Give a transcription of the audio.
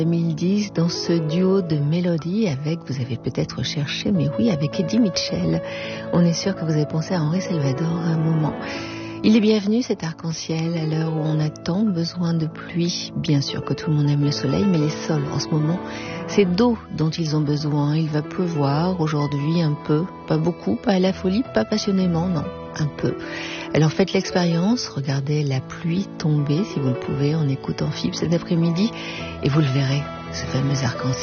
2010 dans ce duo de mélodies avec, vous avez peut-être cherché, mais oui, avec Eddie Mitchell. On est sûr que vous avez pensé à Henri Salvador à un moment. Il est bienvenu cet arc-en-ciel à l'heure où on a tant besoin de pluie. Bien sûr que tout le monde aime le soleil, mais les sols en ce moment, c'est d'eau dont ils ont besoin. Il va pleuvoir aujourd'hui un peu, pas beaucoup, pas à la folie, pas passionnément, non, un peu. Alors faites l'expérience, regardez la pluie tomber si vous le pouvez en écoutant FIP cet après-midi et vous le verrez, ce fameux arc-en-ciel.